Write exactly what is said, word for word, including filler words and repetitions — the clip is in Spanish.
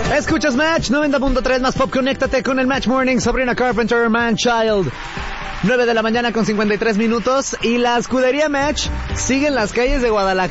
Escuchas Match noventa punto tres más pop. Conéctate con el Match Morning. Sabrina Carpenter, Man Child. nueve de la mañana con cincuenta y tres minutos. Y la escudería Match sigue en las calles de Guadalajara.